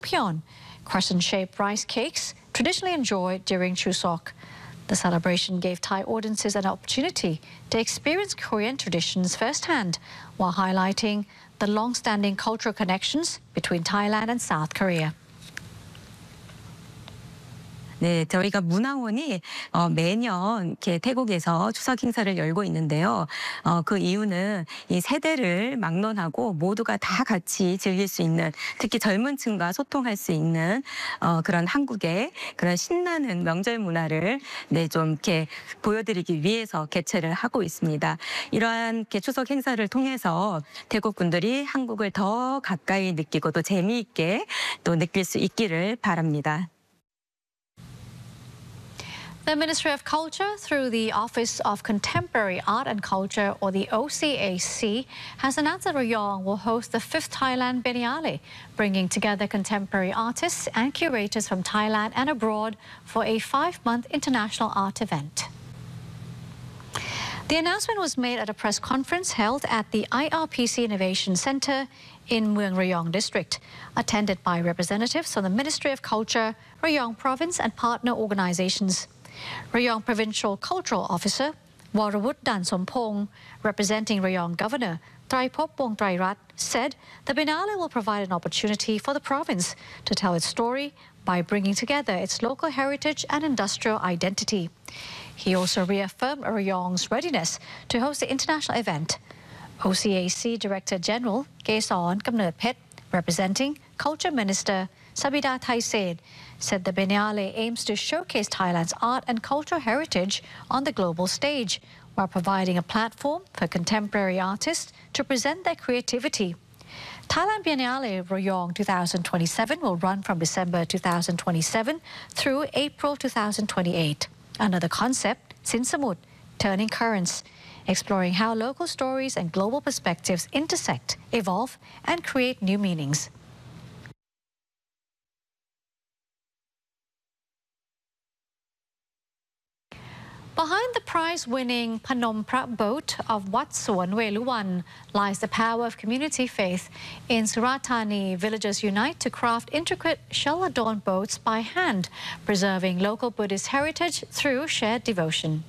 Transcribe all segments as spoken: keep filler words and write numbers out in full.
Pyeon, crescent-shaped rice cakes traditionally enjoyed during Chuseok. The celebration gave Thai audiences an opportunity to experience Korean traditions firsthand while highlighting the long-standing cultural connections between Thailand and South Korea. 네, 저희가 문화원이 어, 매년 이렇게 태국에서 추석 행사를 열고 있는데요. 어, 그 이유는 이 세대를 막론하고 모두가 다 같이 즐길 수 있는, 특히 젊은 층과 소통할 수 있는 어, 그런 한국의 그런 신나는 명절 문화를 네, 좀 이렇게 보여드리기 위해서 개최를 하고 있습니다. 이러한 이렇게 추석 행사를 통해서 태국 분들이 한국을 더 가까이 느끼고 또 재미있게 또 느낄 수 있기를 바랍니다. The Ministry of Culture, through the Office of Contemporary Art and Culture, or the O C A C, has announced that Rayong will host the fifth Thailand Biennale, bringing together contemporary artists and curators from Thailand and abroad for a five-month international art event. The announcement was made at a press conference held at the I R P C Innovation Center in Mueang Rayong District, attended by representatives from the Ministry of Culture, Rayong Province and partner organizations. Rayong Provincial Cultural Officer Warawut Dansompong, representing Rayong Governor Traipop Wongtrairat, said the Biennale will provide an opportunity for the province to tell its story by bringing together its local heritage and industrial identity. He also reaffirmed Rayong's readiness to host the international event. O C A C Director General Kaesawan Kamnerpet, representing Culture Minister Sabida Thaised, said the Biennale aims to showcase Thailand's art and cultural heritage on the global stage, while providing a platform for contemporary artists to present their creativity. Thailand Biennale Rayong twenty twenty-seven will run from December two thousand twenty-seven through April two thousand twenty-eight, under the concept Sinsamut, Turning Currents, exploring how local stories and global perspectives intersect, evolve, and create new meanings. Behind the prize-winning Phnom Pra boat of Wat Suan Weluwan lies the power of community faith. In Surat Thani, villagers unite to craft intricate shell-adorned boats by hand, preserving local Buddhist heritage through shared devotion.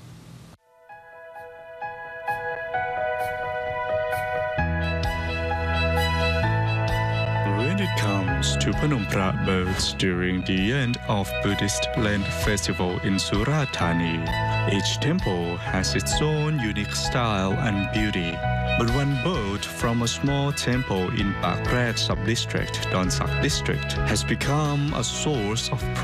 When it comes to Phnom Pra boats during the end of Buddhist Land Festival in Surat Thani, each temple has its own unique style and beauty. But one boat from a small temple in Pak Prat Sub-district, Don Sak District, has become a source of